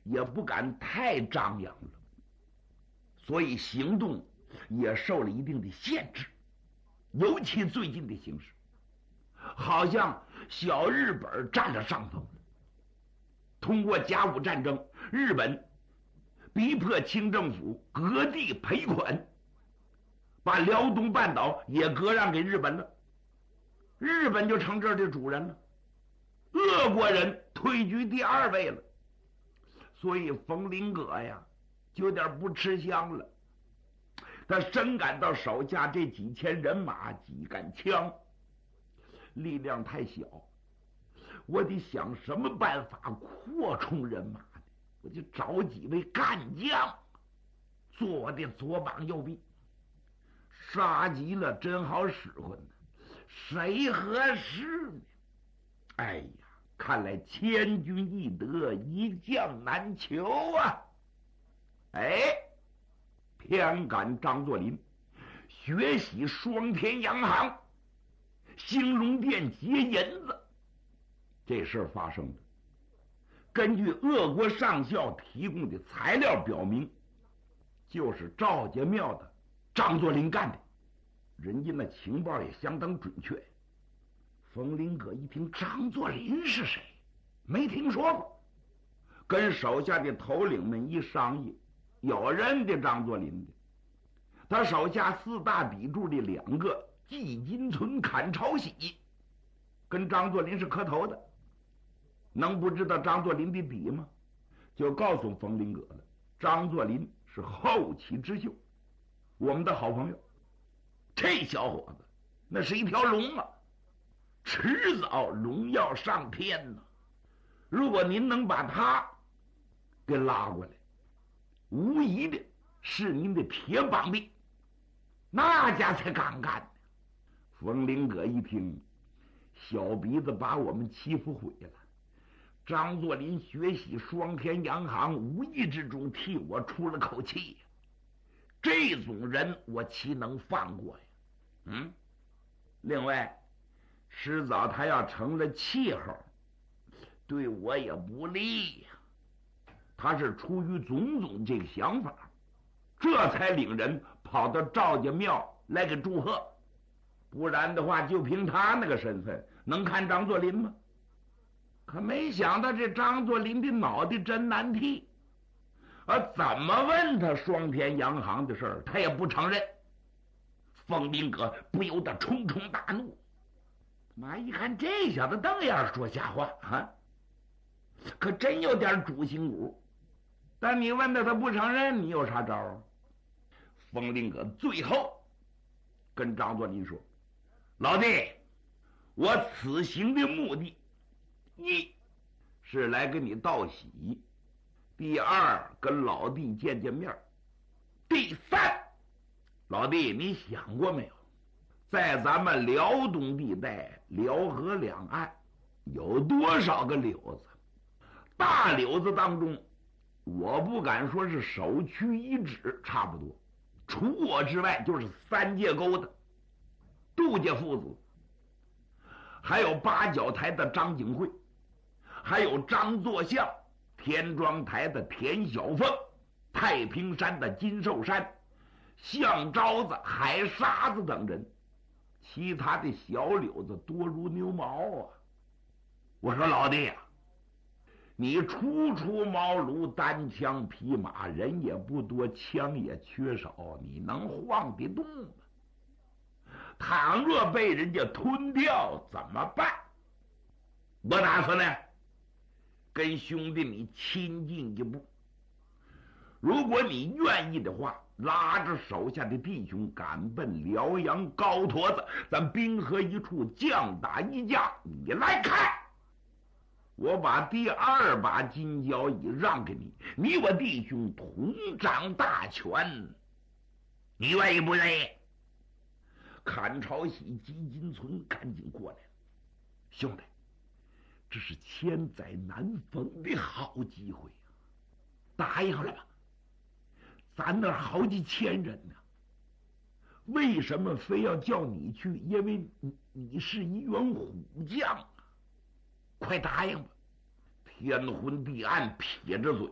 也不敢太张扬了，所以行动也受了一定的限制。尤其最近的形势，好像小日本占了上风了。通过甲午战争，日本逼迫清政府割地赔款，把辽东半岛也割让给日本了，日本就成这儿的主人了，俄国人退居第2位了。所以冯林阁呀就有点不吃香了，他深感到手下这几千人马几杆枪力量太小，我得想什么办法扩充人马呢？我就找几位干将做我的左膀右臂，杀急了真好使唤呢，谁合适呢？哎呀，看来千军易得，一将难求啊！哎，偏赶张作霖学习双田洋行兴隆殿劫银子，这事发生了。根据俄国上校提供的材料表明，就是赵家庙的张作霖干的，人家那情报也相当准确。冯林阁一听张作霖是谁，没听说过，跟手下的头领们一商议，有认得张作霖的。他手下4大砥柱的2个季金存、阚朝喜跟张作霖是磕头的，能不知道张作霖的底吗？就告诉冯林阁了，张作霖是后起之秀，我们的好朋友。这小伙子那是一条龙啊，迟早荣耀上天呢。如果您能把他给拉过来，无疑的是您的铁膀臂，那家才敢干呢。冯林阁一听，小鼻子把我们欺负毁了。张作霖学习双田洋行，无意之中替我出了口气，这种人我岂能放过呀？另外，迟早他要成了气候，对我也不利呀。他是出于种种这个想法，这才领人跑到赵家庙来给祝贺，不然的话，就凭他那个身份，能看张作霖吗？可没想到这张作霖的脑袋真难替，怎么问他双田洋行的事儿，他也不承认。冯林阁不由得冲冲大怒，妈一看这小子瞪眼说瞎话啊，可真有点主心骨。但你问他，他不承认，你有啥招啊？冯林阁最后跟张作霖说：“老弟，我此行的目的，一是来给你道喜，第二跟老弟见见面，第三，老弟你想过没有，在咱们辽东地带辽河两岸有多少个柳子？大柳子当中，我不敢说是首屈一指，差不多，除我之外就是3界沟的杜家父子，还有八角台的张景惠，还有张作相，田庄台的田小凤，太平山的金寿山，象招子、海沙子等人，其他的小柳子多如牛毛啊！我说老弟呀，你初出茅庐，单枪匹马，人也不多，枪也缺少，你能晃得动吗？倘若被人家吞掉怎么办？我打算呢，跟兄弟你亲近一步。如果你愿意的话，拉着手下的弟兄赶奔辽阳高坨子，咱兵合一处，将打一架。你来看，我把第2把金交椅让给你，你我弟兄同掌大权，你愿意不愿意？阚朝喜、姬金存赶紧过来了，兄弟，这是千载难逢的好机会啊！答应了吧？咱那好几千人呢，为什么非要叫你去？因为你是一员虎将啊！快答应吧！天昏地暗，撇着嘴